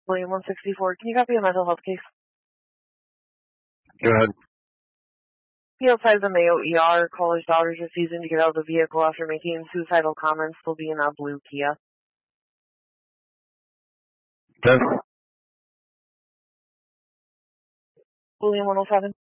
William 164, can you copy a mental health case? Go ahead. Be outside the Mayo ER. Caller's daughter is refusing to get out of the vehicle after making suicidal comments. Will be in a blue Kia. 10. William 107.